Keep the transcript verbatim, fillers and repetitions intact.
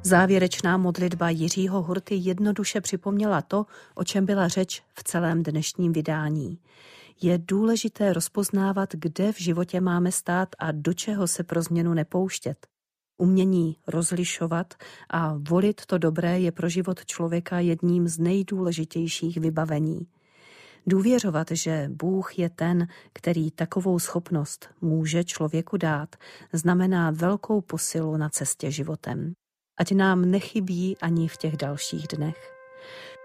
Závěrečná modlitba Jiřího Hurty jednoduše připomněla to, o čem byla řeč v celém dnešním vydání. Je důležité rozpoznávat, kde v životě máme stát a do čeho se pro změnu nepouštět. Umění rozlišovat a volit to dobré je pro život člověka jedním z nejdůležitějších vybavení. Důvěřovat, že Bůh je ten, který takovou schopnost může člověku dát, znamená velkou posilu na cestě životem. Ať nám nechybí ani v těch dalších dnech.